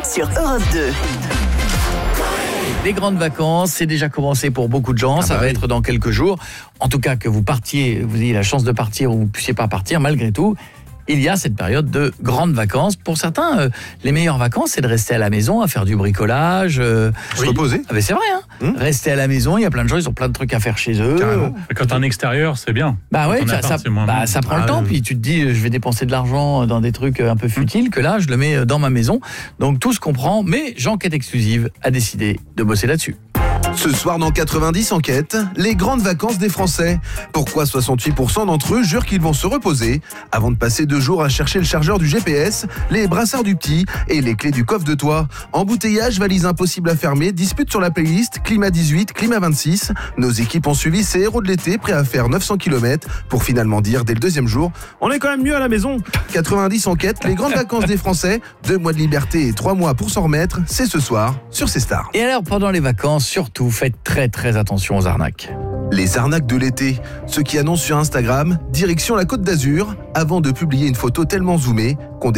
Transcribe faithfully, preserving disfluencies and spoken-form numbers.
sur Europe deux. Les grandes vacances, c'est déjà commencé pour beaucoup de gens. Ah ça bah va oui. être dans quelques jours. En tout cas, que vous partiez, vous ayez la chance de partir ou vous ne puissiez pas partir, malgré tout, il y a cette période de grandes vacances. Pour certains, euh, les meilleures vacances, c'est de rester à la maison, à faire du bricolage. Euh, Se oui. reposer. Ah ben c'est vrai, hein. Hum. Rester à la maison, il y a plein de gens, ils ont plein de trucs à faire chez eux. Carrément. Quand t'es en extérieur, c'est bien. Bah ouais, ça, appart, ça, bah, ça prend ah, le temps. Euh... Puis tu te dis, je vais dépenser de l'argent dans des trucs un peu futiles, hum. que là, je le mets dans ma maison. Donc tout se comprend, mais Jean-Quête Exclusive a décidé de bosser là-dessus. Ce soir dans quatre-vingt-dix enquêtes, les grandes vacances des Français. Pourquoi soixante-huit pour cent d'entre eux jurent qu'ils vont se reposer avant de passer deux jours à chercher le chargeur du G P S, les brassards du petit et les clés du coffre de toit. Embouteillage, valise impossible à fermer, dispute sur la playlist, climat dix-huit, climat vingt-six. Nos équipes ont suivi ces héros de l'été prêts à faire neuf cents kilomètres pour finalement dire dès le deuxième jour « On est quand même mieux à la maison ». quatre-vingt-dix enquêtes, les grandes vacances des Français, deux mois de liberté et trois mois pour s'en remettre, c'est ce soir sur C Star. Et alors pendant les vacances, surtout, faites très très attention aux arnaques. Les arnaques de l'été, ceux qui annoncent sur Instagram, direction la Côte d'Azur, avant de publier une photo tellement zoomée qu'on